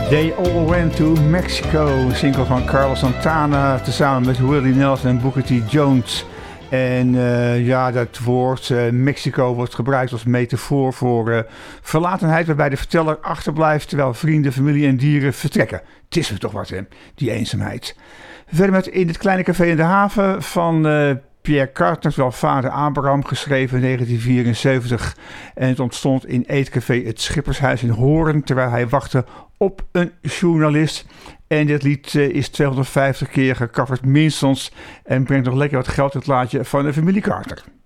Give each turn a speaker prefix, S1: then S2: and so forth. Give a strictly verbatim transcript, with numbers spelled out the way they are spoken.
S1: They All Went to Mexico, een single van Carlos Santana, tezamen met Willie Nelson en Booker T. Jones. En uh, ja, dat woord uh, Mexico wordt gebruikt als metafoor voor uh, verlatenheid, waarbij de verteller achterblijft terwijl vrienden, familie en dieren vertrekken. Het is me toch wat, hè, die eenzaamheid. Verder met In het kleine café in de haven van uh, Pierre Carter, terwijl vader Abraham, geschreven in negentien vierenzeventig. En het ontstond in eetcafé Het Schippershuis in Hoorn, terwijl hij wachtte op een journalist. En dit lied uh, is tweehonderdvijftig keer gecoverd minstens en brengt nog lekker wat geld in het laadje van de familie Carter.